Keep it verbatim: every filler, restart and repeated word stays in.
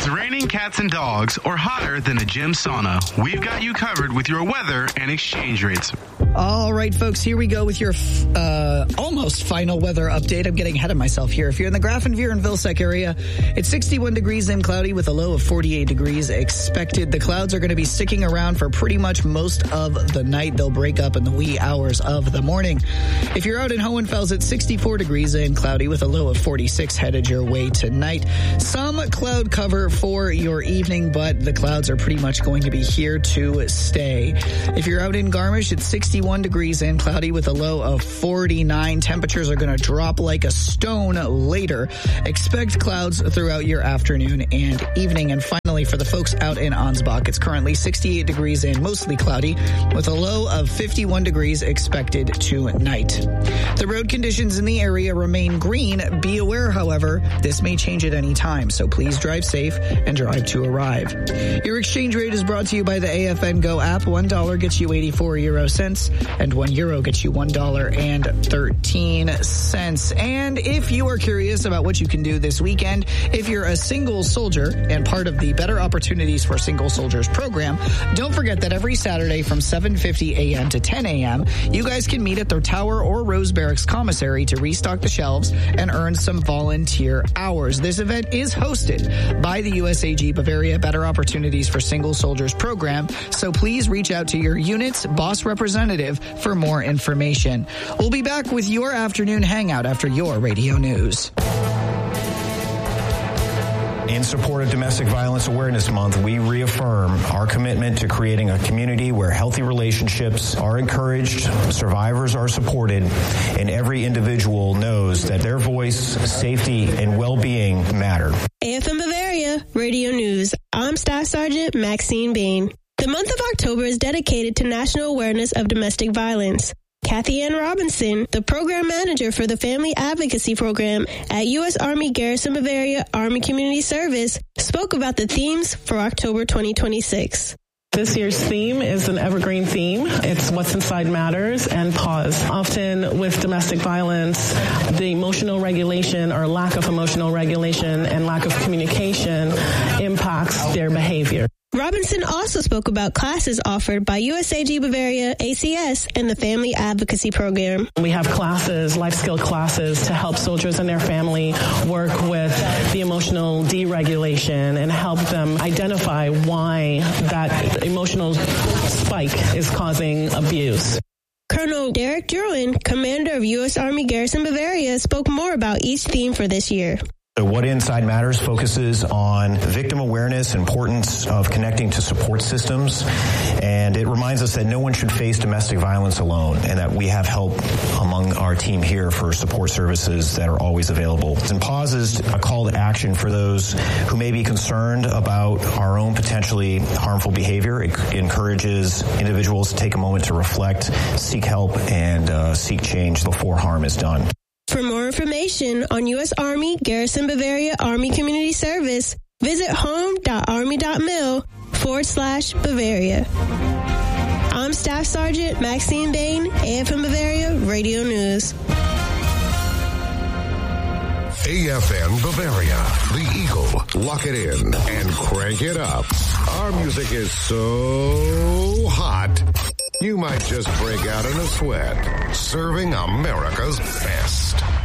it's raining cats and dogs or hotter than a gym sauna, we've got you covered with your weather and exchange rates. All right, folks, here we go with your uh, almost final weather update. I'm getting ahead of myself here. If you're in the Grafenveer and Vilseck area, it's sixty-one degrees and cloudy with a low of forty-eight degrees expected. The clouds are going to be sticking around for pretty much most of the night. They'll break up in the wee hours of the morning. If you're out in Hohenfels, it's sixty-four degrees and cloudy with a low of forty-six headed your way tonight. Some cloud cover for your evening, but the clouds are pretty much going to be here to stay. If you're out in Garmisch, it's sixty-one degrees and cloudy with a low of forty-nine. Temperatures are going to drop like a stone later. Expect clouds throughout your afternoon and evening. And finally, for the folks out in Ansbach, it's currently sixty-eight degrees and mostly cloudy with a low of fifty-one degrees expected tonight. The road conditions in the area remain green. Be aware, however, this may change at any time, so please drive safe and drive to arrive. Your exchange rate is brought to you by the A F N Go app. One dollar gets you eighty-four euro cents, and one euro gets you one dollar and thirteen cents. And if you are curious about what you can do this weekend, if you're a single soldier and part of the Better Opportunities for Single Soldiers program, don't forget that every Saturday from seven fifty a.m. to ten a.m., you guys can meet at the Tower or Rose Barracks Commissary to restock the shelves and earn some volunteer hours. This event is hosted by the U S A G Bavaria Better Opportunities for Single Soldiers program, so please reach out to your unit's boss representative for more information. We'll be back with your afternoon hangout after your radio news. In support of Domestic Violence Awareness Month, we reaffirm our commitment to creating a community where healthy relationships are encouraged, survivors are supported, and every individual knows that their voice, safety, and well-being matter. A F M Bavaria Radio News. I'm Staff Sergeant Maxine Bain. The month of October is dedicated to National Awareness of Domestic Violence. Kathy Ann Robinson, the program manager for the Family Advocacy Program at U S Army Garrison Bavaria Army Community Service, spoke about the themes for October twenty twenty-six. This year's theme is an evergreen theme. It's what's inside matters and pause. Often with domestic violence, the emotional regulation or lack of emotional regulation and lack of communication impacts their behavior. Robinson also spoke about classes offered by U S A G Bavaria A C S and the Family Advocacy Program. We have classes, life skill classes, to help soldiers and their family work with the emotional deregulation and help them identify why that emotional spike is causing abuse. Colonel Derek Druin, commander of U S Army Garrison Bavaria, spoke more about each theme for this year. So What Inside Matters focuses on victim awareness, importance of connecting to support systems, and it reminds us that no one should face domestic violence alone and that we have help among our team here for support services that are always available. And Pause is a call to action for those who may be concerned about our own potentially harmful behavior. It encourages individuals to take a moment to reflect, seek help, and uh, seek change before harm is done. For more information on U S Army Garrison Bavaria Army Community Service, visit home.army.mil forward slash Bavaria. I'm Staff Sergeant Maxine Bain, A F M Bavaria Radio News. A F N Bavaria, the Eagle. Lock it in and crank it up. Our music is so hot, you might just break out in a sweat. Serving America's best.